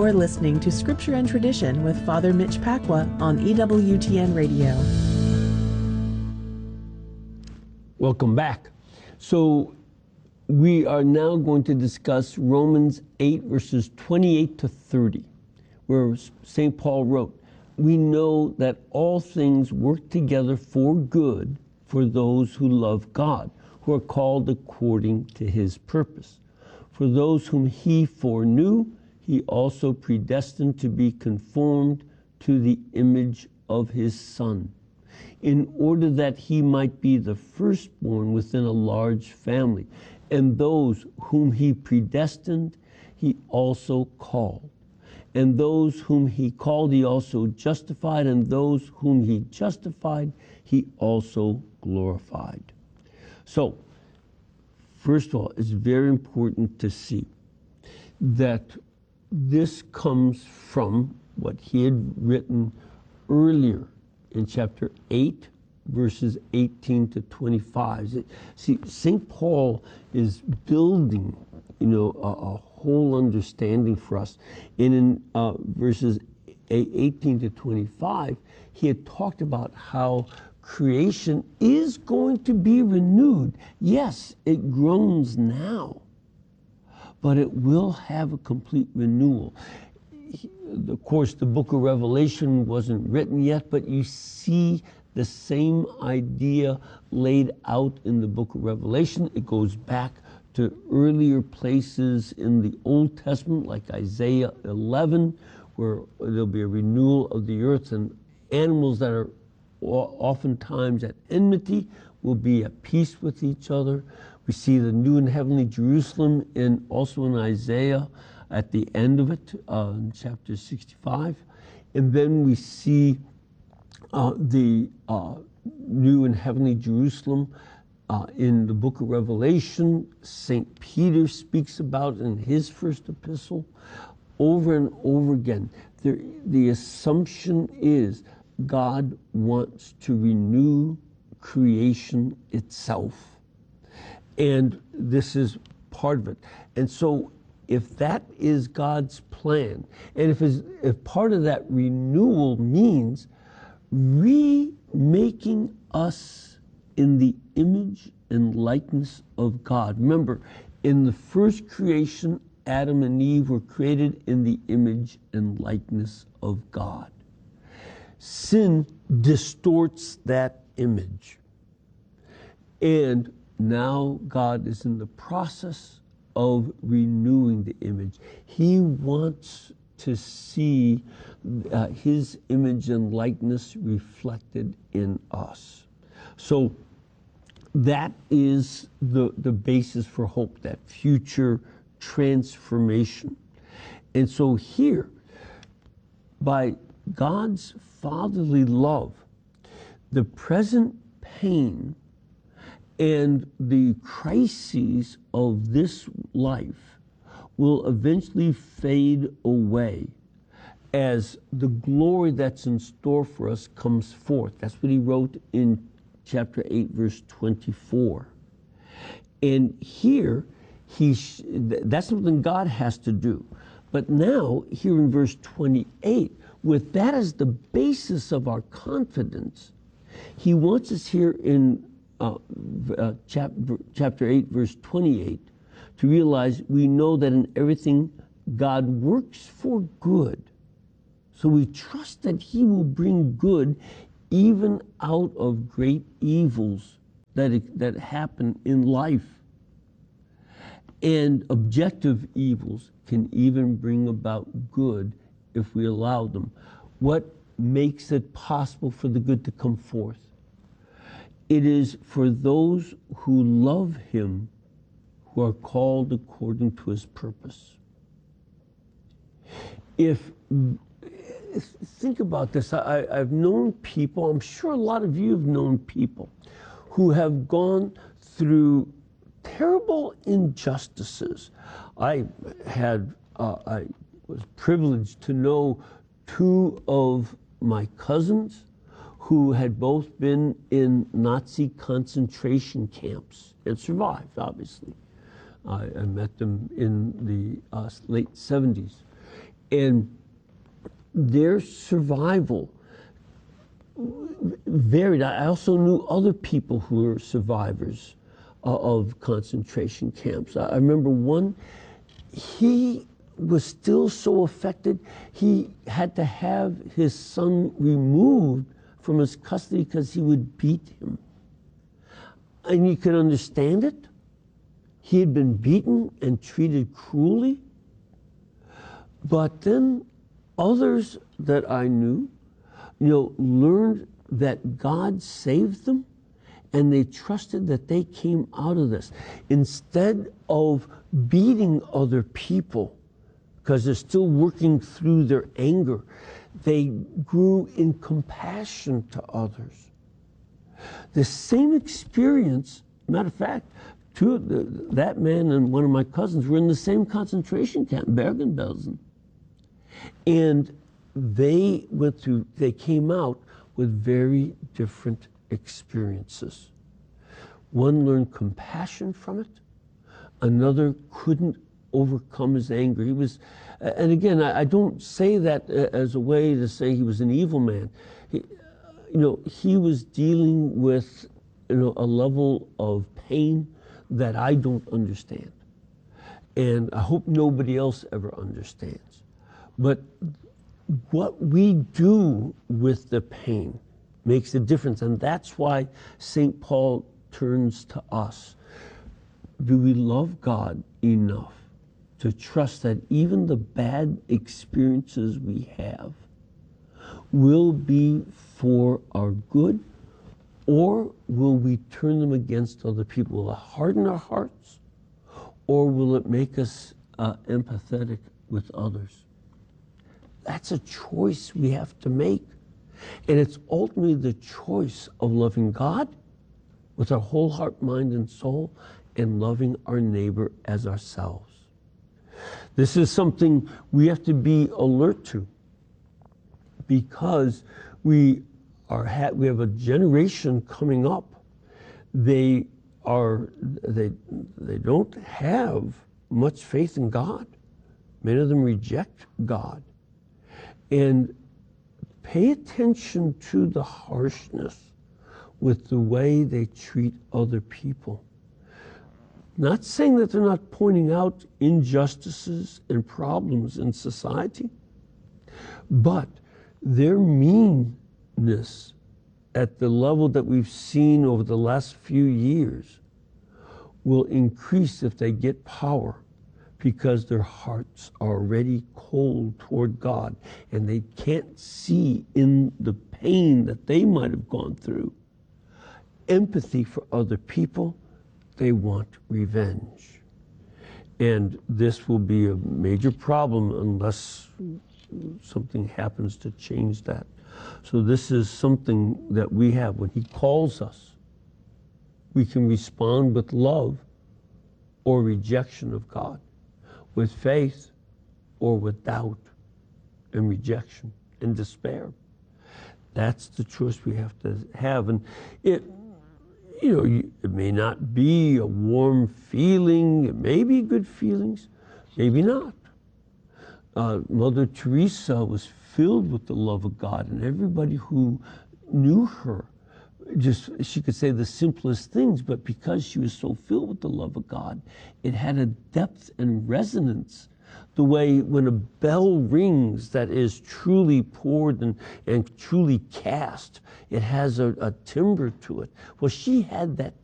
You're listening to Scripture and Tradition with Father Mitch Pacwa on EWTN Radio. Welcome back. So we are now going to discuss Romans 8, verses 28 to 30, where St. Paul wrote, "We know that all things work together for good for those who love God, who are called according to his purpose. For those whom he foreknew, he also predestined to be conformed to the image of his Son, in order that he might be the firstborn within a large family. And those whom he predestined, he also called. And those whom he called, he also justified. And those whom he justified, he also glorified." So, first of all, it's very important to see that this comes from what he had written earlier in chapter 8, verses 18 to 25. See, St. Paul is building, a whole understanding for us. And in verses 18 to 25, he had talked about how creation is going to be renewed. Yes, it groans now, but it will have a complete renewal. Of course, the book of Revelation wasn't written yet, but you see the same idea laid out in the book of Revelation. It goes back to earlier places in the Old Testament, like Isaiah 11, where there'll be a renewal of the earth, and animals that are oftentimes at enmity will be at peace with each other. We see the new and heavenly Jerusalem also in Isaiah at the end of it, in chapter 65. And then we see the new and heavenly Jerusalem in the book of Revelation. St. Peter speaks about in his first epistle over and over again. The assumption is God wants to renew creation itself. And this is part of it. And so if that is God's plan, and if part of that renewal means remaking us in the image and likeness of God. Remember, in the first creation, Adam and Eve were created in the image and likeness of God. Sin distorts that image. And now God is in the process of renewing the image. He wants to see his image and likeness reflected in us. So that is the basis for hope, that future transformation. And so here, by God's fatherly love, the present pain and the crises of this life will eventually fade away as the glory that's in store for us comes forth. That's what he wrote in chapter 8, verse 24. And here, that's something God has to do. But now, here in verse 28, with that as the basis of our confidence, he wants us here in chapter 8, verse 28, to realize we know that in everything God works for good. So we trust that he will bring good even out of great evils that happen in life. And objective evils can even bring about good if we allow them. What makes it possible for the good to come forth? It is for those who love him, who are called according to his purpose. Think about this. I've known people, I'm sure a lot of you have known people, who have gone through terrible injustices. I was privileged to know two of my cousins who had both been in Nazi concentration camps and survived, obviously. I met them in the late 70s. And their survival varied. I also knew other people who were survivors of concentration camps. I remember one, he was still so affected, he had to have his son removed from his custody because he would beat him. And you can understand it. He had been beaten and treated cruelly. But then others that I knew, learned that God saved them, and they trusted that they came out of this. Instead of beating other people, because they're still working through their anger, they grew in compassion to others. The same experience, matter of fact, that man and one of my cousins were in the same concentration camp, Bergen-Belsen. And they came out with very different experiences. One learned compassion from it. Another couldn't overcome his anger. He was, and again, I don't say that as a way to say he was an evil man. He was dealing with, a level of pain that I don't understand. And I hope nobody else ever understands. But what we do with the pain makes a difference. And that's why St. Paul turns to us. Do we love God enough to trust that even the bad experiences we have will be for our good, or will we turn them against other people? Will it harden our hearts, or will it make us empathetic with others? That's a choice we have to make. And it's ultimately the choice of loving God with our whole heart, mind, and soul, and loving our neighbor as ourselves. This is something we have to be alert to, because we have a generation coming up. They don't have much faith in God. Many of them reject God. And pay attention to the harshness with the way they treat other people. Not saying that they're not pointing out injustices and problems in society, but their meanness at the level that we've seen over the last few years will increase if they get power, because their hearts are already cold toward God, and they can't see in the pain that they might have gone through empathy for other people. They want revenge. And this will be a major problem unless something happens to change that. So this is something that we have. When he calls us, we can respond with love or rejection of God, with faith or with doubt and rejection and despair. That's the choice we have to have. And it may not be a warm feeling. It may be good feelings, maybe not. Mother Teresa was filled with the love of God, and everybody who knew her, she could say the simplest things, but because she was so filled with the love of God, it had a depth and resonance. The way when a bell rings that is truly poured and truly cast, it has a timbre to it. Well, she had that